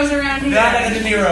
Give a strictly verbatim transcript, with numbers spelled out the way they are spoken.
Niro's around here. Not like a De Niro.